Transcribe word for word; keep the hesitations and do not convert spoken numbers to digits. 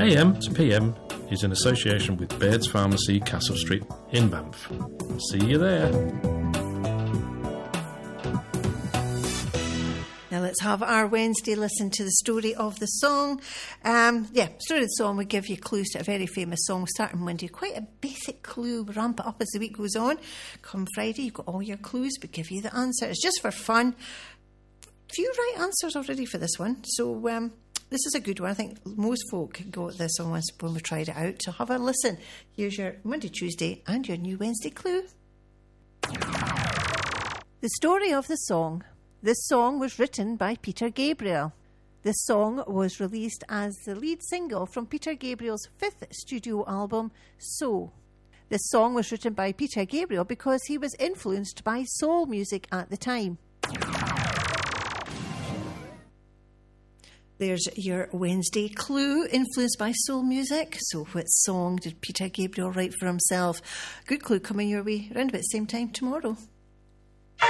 A M to P M is in association with Baird's Pharmacy, Castle Street in Banff. See you there. Now let's have our Wednesday listen to the story of the song. Um, yeah, story of the song, we give you clues to a very famous song starting Monday. Quite a basic clue, ramp it up as the week goes on. Come Friday, you've got all your clues, but give you the answer. It's just for fun. Few right answers already for this one. So um, this is a good one. I think most folk got this one once when we tried it out. So have a listen. Here's your Monday, Tuesday and your new Wednesday clue. The story of the song. This song was written by Peter Gabriel. This song was released as the lead single from Peter Gabriel's fifth studio album, So. This song was written by Peter Gabriel because he was influenced by soul music at the time. There's your Wednesday clue, influenced by soul music. So what song did Peter Gabriel write for himself? Good clue coming your way around about the same time tomorrow.